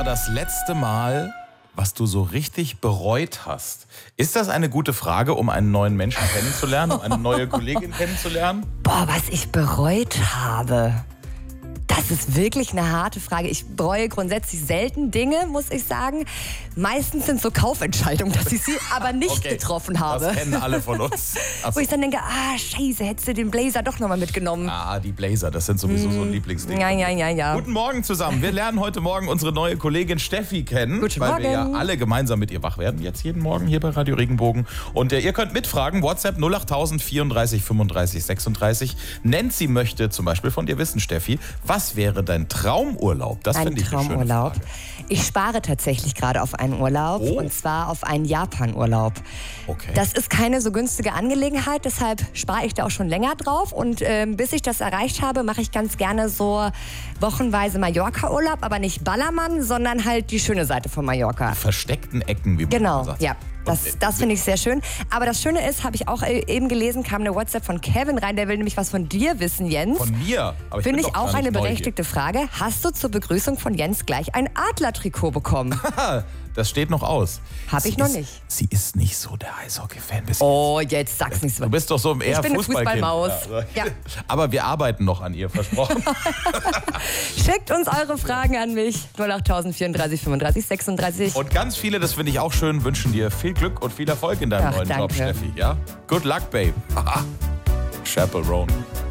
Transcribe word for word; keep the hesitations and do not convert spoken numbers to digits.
das letzte Mal, was du so richtig bereut hast? Ist das eine gute Frage, um einen neuen Menschen kennenzulernen, um eine neue Kollegin kennenzulernen? Boah, was ich bereut habe. Das ist wirklich eine harte Frage. Ich bereue grundsätzlich selten Dinge, muss ich sagen. Meistens sind so Kaufentscheidungen, dass ich sie aber nicht Okay, getroffen habe. Das kennen alle von uns. Ach Wo so. ich dann denke, ah, scheiße, hättest du den Blazer doch nochmal mitgenommen. Ah, die Blazer, das sind sowieso so ein Lieblingsding. Ja, ja, ja, ja. Guten Morgen zusammen. Wir lernen heute Morgen unsere neue Kollegin Steffi kennen. Guten weil Morgen. wir ja alle gemeinsam mit ihr wach werden, jetzt jeden Morgen hier bei Radio Regenbogen. Und äh, ihr könnt mitfragen, WhatsApp null acht tausend vierunddreißig fünfunddreißig sechsunddreißig. Nancy möchte zum Beispiel von dir wissen, Steffi, was wäre dein Traumurlaub? Das Ein finde ich eine schöne Traumurlaub. Frage. Ich spare tatsächlich gerade auf einen Urlaub Oh. und zwar auf einen Japan-Urlaub. Okay. Das ist keine so günstige Angelegenheit, deshalb spare ich da auch schon länger drauf und ähm, bis ich das erreicht habe, mache ich ganz gerne so wochenweise Mallorca-Urlaub, aber nicht Ballermann, sondern halt die schöne Seite von Mallorca. Versteckten Ecken, wie man Genau, sagt. ja. Das, das finde ich sehr schön. Aber das Schöne ist, habe ich auch äh, eben gelesen, kam eine WhatsApp von Kevin rein, der will nämlich was von dir wissen, Jens. Von mir? Aber ich Finde bin ich doch auch gar eine nicht neu hier. berechtigte Frage. Hast du zur Begrüßung von Jens gleich ein Adlertrikot bekommen? Das steht noch aus. Hab ich Sie noch ist, nicht. Sie ist nicht so der Eishockey-Fan. Bis Oh, jetzt sag's nicht so. Du bist doch so eher Ich bin eine Fußballkind. Fußballmaus. Ja. Ja. Aber wir arbeiten noch an ihr, versprochen. Schickt uns eure Fragen an mich. null acht tausend vierunddreißig fünfunddreißig sechsunddreißig. Und ganz viele, das finde ich auch schön, wünschen dir viel Glück und viel Erfolg in deinem Ach, neuen Job, danke. Steffi. Ja? Good luck, babe. Haha. Chaperone.